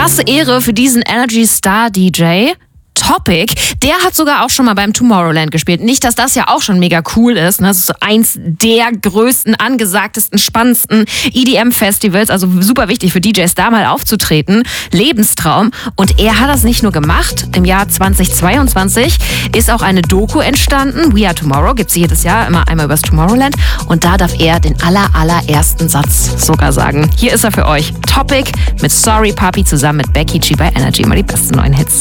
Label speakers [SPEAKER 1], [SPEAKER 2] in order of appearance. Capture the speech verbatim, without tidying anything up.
[SPEAKER 1] krasse Ehre für diesen Energy Star D J. Topic, der hat sogar auch schon mal beim Tomorrowland gespielt. Nicht, dass das ja auch schon mega cool ist. Ne? Das ist so eins der größten, angesagtesten, spannendsten E D M-Festivals. Also super wichtig für D Js, da mal aufzutreten. Lebenstraum. Und er hat das nicht nur gemacht. Im Jahr zweitausendzweiundzwanzig ist auch eine Doku entstanden. We Are Tomorrow gibt's jedes Jahr immer einmal übers Tomorrowland. Und da darf er den aller, allerersten Satz sogar sagen. Hier ist er für euch. Topic mit Sorry Papi zusammen mit Becky G bei Energy. Mal die besten neuen Hits.